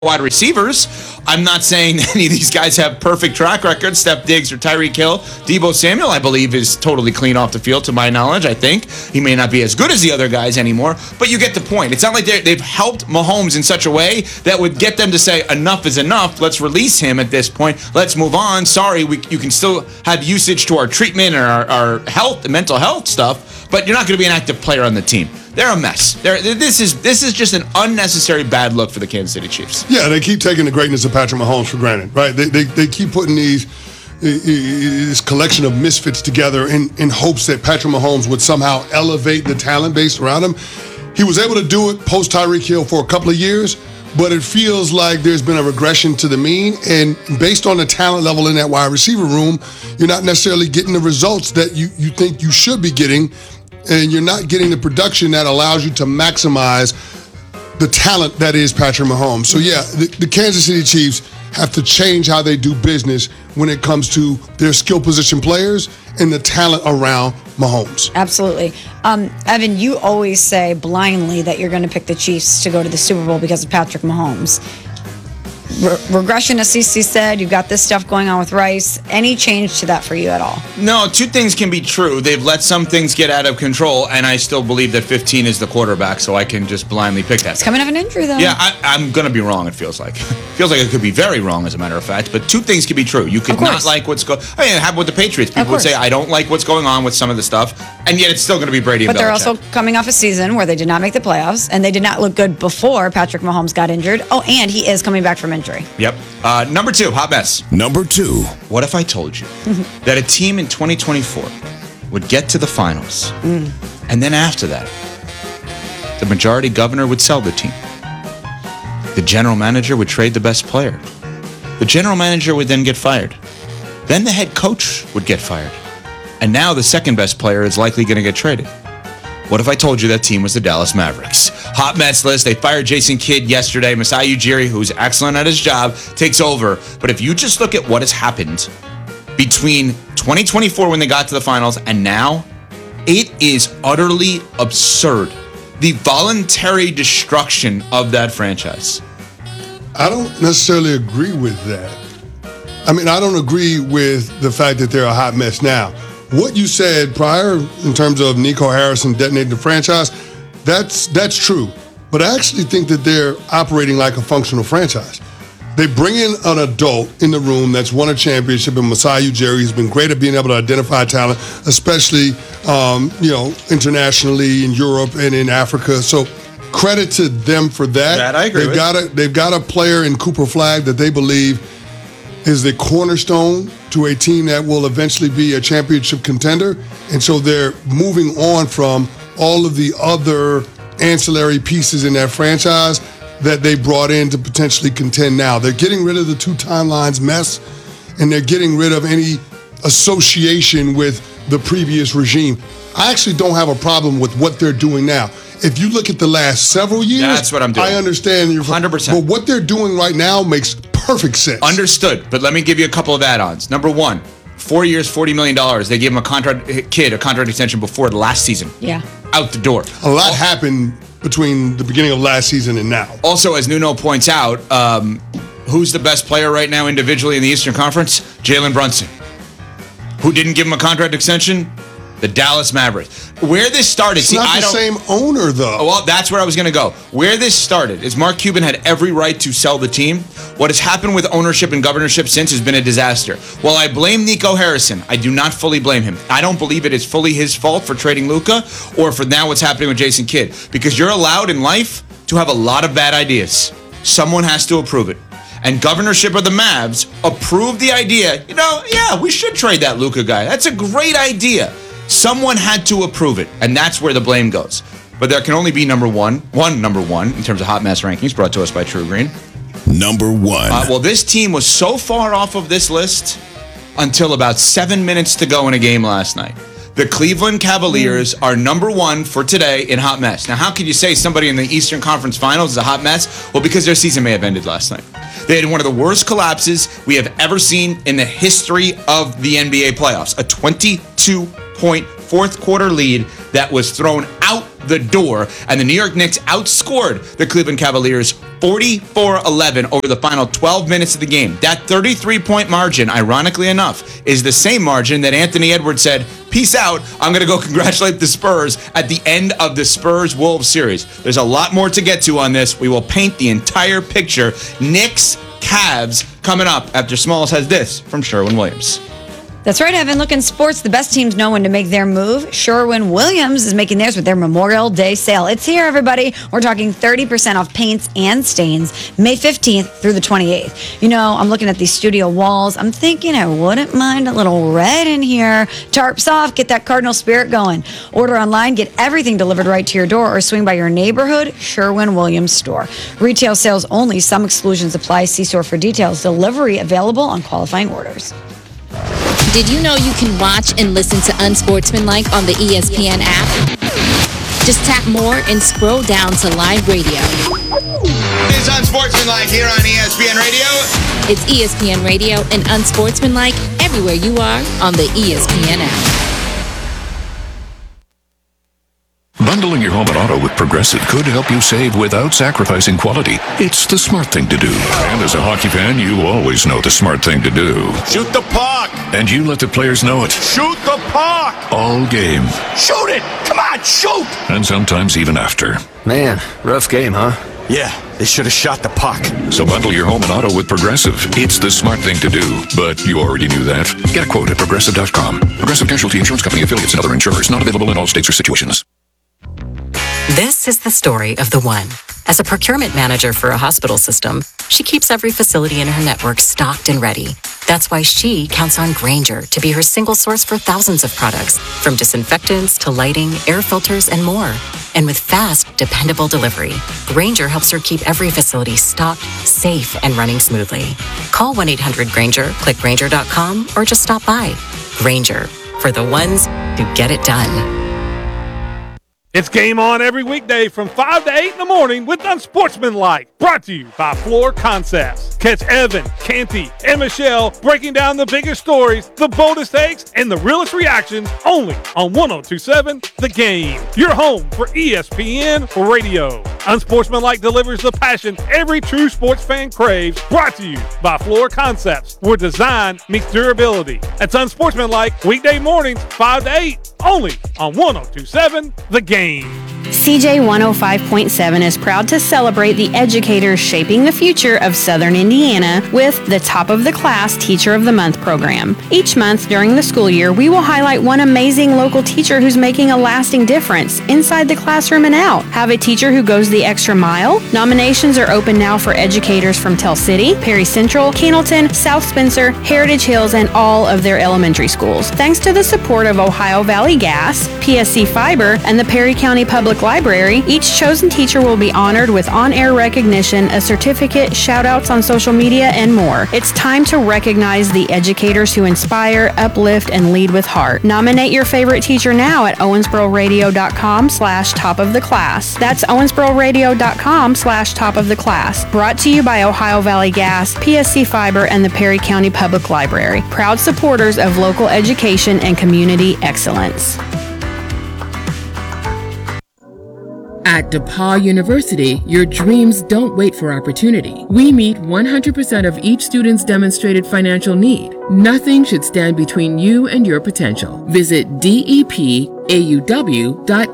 wide receivers. I'm not saying any of these guys have perfect track records. Steph Diggs or Tyreek Hill. Deebo Samuel, I believe, is totally clean off the field, to my knowledge, I think. He may not be as good as the other guys anymore, but you get the point. It's not like they've helped Mahomes in such a way that would get them to say, enough is enough. Let's release him at this point. Let's move on. Sorry, you can still have usage to our treatment and our health, mental health stuff, but you're not going to be an active player on the team. They're a mess. This is just an unnecessary bad look for the Kansas City Chiefs. Yeah, they keep taking the greatness of Patrick Mahomes for granted, right? They keep putting this collection of misfits together in hopes that Patrick Mahomes would somehow elevate the talent base around him. He was able to do it post Tyreek Hill for a couple of years, but it feels like there's been a regression to the mean. And based on the talent level in that wide receiver room, you're not necessarily getting the results that you think you should be getting. And you're not getting the production that allows you to maximize the talent that is Patrick Mahomes. So, yeah, the Kansas City Chiefs have to change how they do business when it comes to their skill position players and the talent around Mahomes. Absolutely. Evan, you always say blindly that you're going to pick the Chiefs to go to the Super Bowl because of Patrick Mahomes. Regression, as CC said, you've got this stuff going on with Rice. Any change to that for you at all? No, two things can be true. They've let some things get out of control, and I still believe that 15 is the quarterback, so I can just blindly pick that. It's coming off an injury, though. Yeah, I'm going to be wrong, it feels like. Feels like it could be very wrong, as a matter of fact, but two things can be true. You could not like what's going on. I mean, it happened with the Patriots. People would say, I don't like what's going on with some of the stuff, and yet it's still going to be Brady and Belichick. But they're also coming off a season where they did not make the playoffs, and they did not look good before Patrick Mahomes got injured. Oh, and he is coming back from injury. Yep. Number two, hot mess. Number two. What if I told you that a team in 2024 would get to the finals, and then after that, the majority governor would sell the team? The general manager would trade the best player. The general manager would then get fired. Then the head coach would get fired. And now the second best player is likely going to get traded. What if I told you that team was the Dallas Mavericks? Hot mess list. They fired Jason Kidd yesterday. Masai Ujiri, who's excellent at his job, takes over. But if you just look at what has happened between 2024 when they got to the finals and now, it is utterly absurd. The voluntary destruction of that franchise. I don't necessarily agree with that. I mean, I don't agree with the fact that they're a hot mess now. What you said prior in terms of Nico Harrison detonating the franchise, that's true. But I actually think that they're operating like a functional franchise. They bring in an adult in the room that's won a championship in Masai Ujiri. He's been great at being able to identify talent, especially internationally in Europe and in Africa. So credit to them for that. That I agree with. They've got a player in Cooper Flagg that they believe is the cornerstone to a team that will eventually be a championship contender. And so they're moving on from all of the other ancillary pieces in that franchise that they brought in to potentially contend now. They're getting rid of the two timelines mess, and they're getting rid of any association with the previous regime. I actually don't have a problem with what they're doing now. If you look at the last several years, that's what I'm doing. I understand you're 100%. But what they're doing right now makes perfect sense. Understood. But let me give you a couple of add-ons. Number one, 4 years, $40 million. They gave him a contract extension before the last season. Yeah. Out the door. A lot happened between the beginning of last season and now. Also, as Nuno points out, who's the best player right now individually in the Eastern Conference? Jalen Brunson. Who didn't give him a contract extension? The Dallas Mavericks. Where this started, it's not the same owner, though. Well, that's where I was going to go. Where this started is Mark Cuban had every right to sell the team. What has happened with ownership and governorship since has been a disaster. While I blame Nico Harrison, I do not fully blame him. I don't believe it is fully his fault for trading Luka or for now what's happening with Jason Kidd. Because you're allowed in life to have a lot of bad ideas. Someone has to approve it. And governorship of the Mavs approved the idea, we should trade that Luka guy. That's a great idea. Someone had to approve it, and that's where the blame goes. But there can only be number one in terms of hot mess rankings brought to us by True Green. Number one. Well, this team was so far off of this list until about 7 minutes to go in a game last night. The Cleveland Cavaliers are number one for today in hot mess. Now, how could you say somebody in the Eastern Conference Finals is a hot mess? Well, because their season may have ended last night. They had one of the worst collapses we have ever seen in the history of the NBA playoffs. A 22-point fourth quarter lead that was thrown out the door, and the New York Knicks outscored the Cleveland Cavaliers 44-11 over the final 12 minutes of the game. That 33-point margin, ironically enough, is the same margin that Anthony Edwards said, peace out, I'm going to go congratulate the Spurs at the end of the Spurs-Wolves series. There's a lot more to get to on this. We will paint the entire picture. Knicks, Cavs coming up after Smalls has this from Sherwin-Williams. That's right, Evan. Look, in sports, the best teams know when to make their move. Sherwin-Williams is making theirs with their Memorial Day sale. It's here, everybody. We're talking 30% off paints and stains, May 15th through the 28th. You know, I'm looking at these studio walls. I'm thinking I wouldn't mind a little red in here. Tarps off, get that Cardinal spirit going. Order online, get everything delivered right to your door, or swing by your neighborhood Sherwin-Williams store. Retail sales only. Some exclusions apply. See store for details. Delivery available on qualifying orders. Did you know you can watch and listen to Unsportsmanlike on the ESPN app? Just tap more and scroll down to live radio. It's Unsportsmanlike here on ESPN Radio. It's ESPN Radio and Unsportsmanlike everywhere you are on the ESPN app. Bundling your home and auto with Progressive could help you save without sacrificing quality. It's the smart thing to do. And as a hockey fan, you always know the smart thing to do. Shoot the puck! And you let the players know it. Shoot the puck! All game. Shoot it! Come on, shoot! And sometimes even after. Man, rough game, huh? Yeah, they should have shot the puck. So bundle your home and auto with Progressive. It's the smart thing to do. But you already knew that. Get a quote at Progressive.com. Progressive Casualty Insurance Company affiliates and other insurers. Not available in all states or situations. This is the story of the one. As a procurement manager for a hospital system, she keeps every facility in her network stocked and ready. That's why she counts on Grainger to be her single source for thousands of products, from disinfectants to lighting, air filters, and more. And with fast, dependable delivery, Grainger helps her keep every facility stocked, safe, and running smoothly. Call 1-800-GRAINGER, click Grainger.com, or just stop by. Grainger, for the ones who get it done. It's Game On every weekday from 5 to 8 in the morning with Unsportsmanlike. Brought to you by Floor Concepts. Catch Evan, Canty, and Michelle breaking down the biggest stories, the boldest takes, and the realest reactions only on 102.7 The Game. Your home for ESPN Radio. Unsportsmanlike delivers the passion every true sports fan craves. Brought to you by Floor Concepts, where design meets durability. That's Unsportsmanlike weekday mornings 5 to 8 only on 102.7 The Game. CJ 105.7 is proud to celebrate the educators shaping the future of Southern Indiana with the Top of the Class Teacher of the Month program. Each month during the school year, we will highlight one amazing local teacher who's making a lasting difference inside the classroom and out. Have a teacher who goes the extra mile? Nominations are open now for educators from Tell City, Perry Central, Cannleton, South Spencer, Heritage Hills, and all of their elementary schools. Thanks to the support of Ohio Valley Gas, PSC Fiber, and the Perry County Public Library, each chosen teacher will be honored with on-air recognition, a certificate, shout-outs on social media, and more. It's time to recognize the educators who inspire, uplift, and lead with heart. Nominate your favorite teacher now at owensbororadio.com/top of the class. That's owensbororadio.com/top of the class. Brought to you by Ohio Valley Gas, PSC Fiber, and the Perry County Public Library. Proud supporters of local education and community excellence. At DePaul University, your dreams don't wait for opportunity. We meet 100% of each student's demonstrated financial need. Nothing should stand between you and your potential. Visit depauw.edu